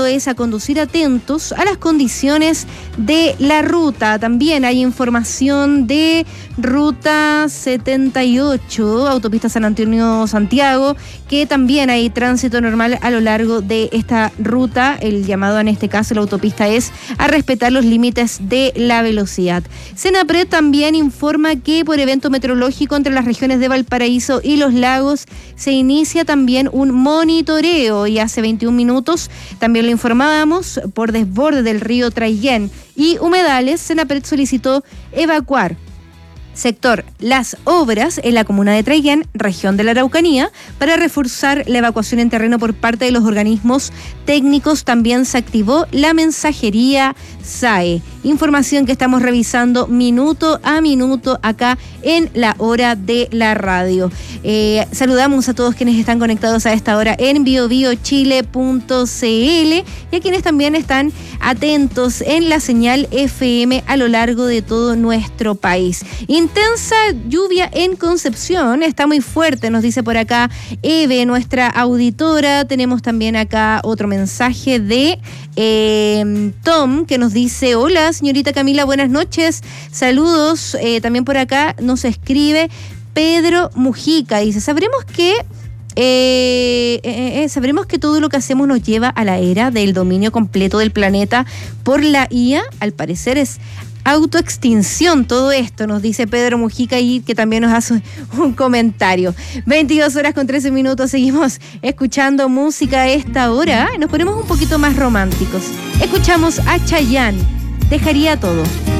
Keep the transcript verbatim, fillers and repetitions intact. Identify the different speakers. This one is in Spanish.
Speaker 1: llamado es a conducir atentos a las condiciones de la ruta. También hay información de ruta setenta y ocho, autopista San Antonio-Santiago, que también hay tránsito normal a lo largo de esta ruta. El llamado en este caso, la autopista, es a respetar los límites de la velocidad. Senapred también informa que por evento meteorológico entre las regiones de Valparaíso y Los Lagos se inicia también un monitoreo, y hace veintiún minutos también lo informábamos, por desborde del río Traiguén y humedales. Senapred solicitó evacuar sector Las Obras en la comuna de Traiguén, región de la Araucanía, para reforzar la evacuación en terreno por parte de los organismos técnicos. También se activó la mensajería S A E. Información que estamos revisando minuto a minuto acá en la hora de la radio. Eh, saludamos a todos quienes están conectados a esta hora en bio bio chile punto c l y a quienes también están atentos en la señal F M a lo largo de todo nuestro país. Intensa lluvia en Concepción, está muy fuerte, nos dice por acá Eve, nuestra auditora. Tenemos también acá otro mensaje de eh, Tom, que nos dice: hola, señorita Camila, buenas noches, saludos. Eh, también por acá nos escribe Pedro Mujica, dice: sabremos que Eh, eh, eh, sabremos que todo lo que hacemos nos lleva a la era del dominio completo del planeta por la I A. Al parecer es autoextinción todo esto, nos dice Pedro Mujica, y que también nos hace un comentario. veintidós horas con trece minutos, seguimos escuchando música a esta hora. Nos ponemos un poquito más románticos. Escuchamos a Chayanne, Dejaría Todo.